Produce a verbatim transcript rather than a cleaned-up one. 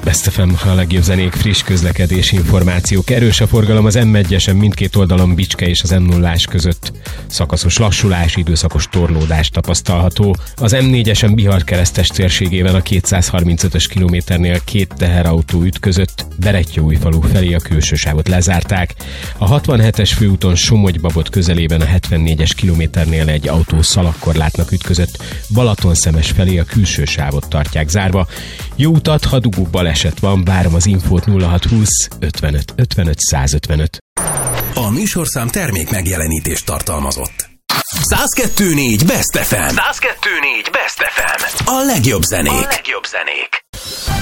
Best ef em, a legjobb zenék, friss közlekedési információk. Erős a forgalom az em egyesen mindkét oldalon Bicske és az em nullás között. Szakaszos lassulás, időszakos torlódás tapasztalható. Az em négyesen Bihar-Keresztes térségében a kétszázharmincötös kilométernél két teherautó ütközött, Berettyóújfalu felé a külső sávot lezárták. A hatvanhetes főúton Somogy-Babot közelében a hetvennégyes kilométernél egy autó szalagkorlátnak ütközött, Balaton-Szemes felé a külső sávot tartják zárva. Jó utat, ha dugó baleset van, várom az infót nulla hatszázhúsz ötvenöt ötvenöt százötvenöt. A műsorszám termék megjelenítést tartalmazott. száz kettő négy Best ef em. száz kettő négy Best ef em. A legjobb zenék. A legjobb zenék.